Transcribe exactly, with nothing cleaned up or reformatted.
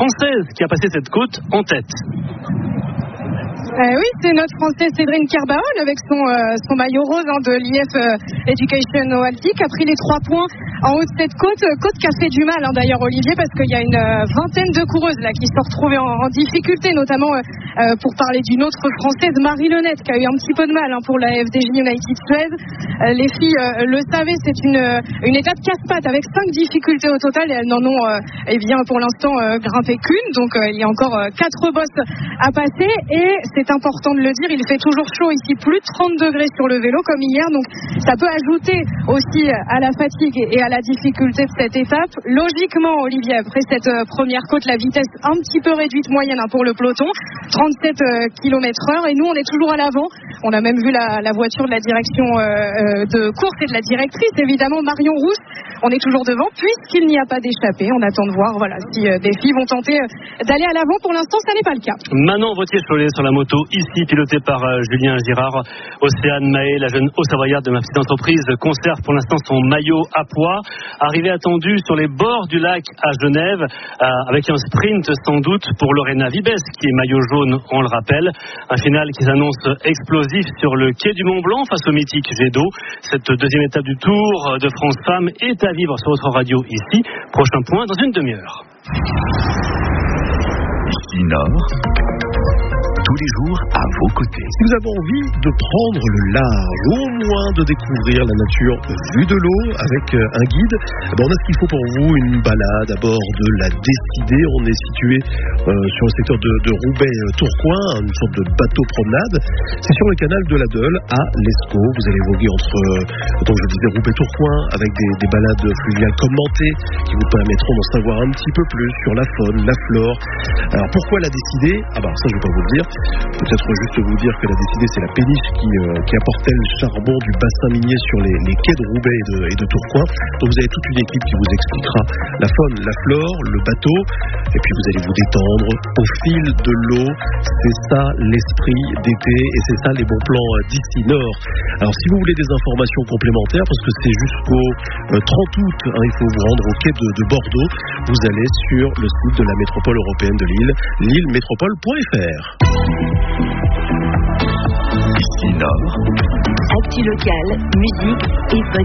Française qui a passé cette côte en tête. Euh, oui, c'est notre Française Cédrine Kerbaol avec son, euh, son maillot rose hein, de l'I F euh, Education Oalti qui a pris les trois points en haut de cette côte. Côte qui a fait du mal hein, d'ailleurs Olivier parce qu'il y a une euh, vingtaine de coureuses là qui se sont retrouvées en, en difficulté, notamment euh, pour parler d'une autre Française, Marie Lenette, qui a eu un petit peu de mal hein, pour la F D J United Suez. Euh, les filles euh, le savaient, c'est une, une étape casse-pattes avec cinq difficultés au total et elles n'en ont euh, eh bien, pour l'instant euh, grimpé qu'une. Donc euh, il y a encore euh, quatre bosses à passer et c'est important de le dire, il fait toujours chaud ici, plus de trente degrés sur le vélo comme hier, donc ça peut ajouter aussi à la fatigue et à la difficulté de cette étape. Logiquement, Olivier, après cette première côte, la vitesse un petit peu réduite moyenne hein, pour le peloton, trente-sept kilomètres heure, et nous on est toujours à l'avant. On a même vu la, la voiture de la direction euh, de course et de la directrice, évidemment Marion Rousse. On est toujours devant puisqu'il n'y a pas d'échappée. On attend de voir voilà, si euh, des filles vont tenter euh, d'aller à l'avant. Pour l'instant, ça n'est pas le cas. Manon Vautier-Cholet sur la moto, ici pilotée par euh, Julien Girard. Océane Mahé, la jeune haut-savoyarde de ma petite entreprise, conserve pour l'instant son maillot à poids. Arrivée attendue sur les bords du lac à Genève, euh, avec un sprint sans doute pour Lorena Vibes, qui est maillot jaune, on le rappelle. Un final qui s'annonce explosif sur le quai du Mont-Blanc face au mythique jet d'eau. Cette deuxième étape du Tour de France Femmes est à vivre sur votre radio ici. Prochain point dans une demi-heure. Ici Nord, tous les jours à vos côtés. Si vous avez envie de prendre le large, au moins de découvrir la nature vue de l'eau avec un guide, ben on a ce qu'il faut pour vous, une balade à bord de la Décidée. On est situé euh, sur le secteur de, de Roubaix-Tourcoing, une sorte de bateau-promenade. C'est sur le canal de la Deule à l'Escaut. Vous allez voguer entre, euh, donc je disais, Roubaix-Tourcoing avec des, des balades fluviales commentées qui vous permettront d'en savoir un petit peu plus sur la faune, la flore. Alors pourquoi la Décidée? Ah bah ça je vais pas vous le dire. Peut-être juste vous dire que la Décidée, c'est la péniche qui, euh, qui apportait le charbon du bassin minier sur les, les quais de Roubaix et de, et de Tourcoing. Donc vous avez toute une équipe qui vous expliquera la faune, la flore, le bateau, et puis vous allez vous détendre au fil de l'eau. C'est ça l'esprit d'été et c'est ça les bons plans d'ici Nord. Alors si vous voulez des informations complémentaires, parce que c'est jusqu'au euh, trente août, hein, il faut vous rendre au quai de, de Bordeaux, vous allez sur le site de la métropole européenne de Lille, lille métropole point f r. Ici Nord, actu locale, musique et